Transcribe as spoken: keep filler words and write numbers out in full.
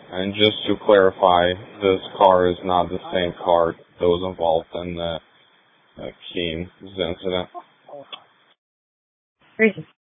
And just to clarify, this car is not the same car that was involved in the uh, Keen's incident. Reason.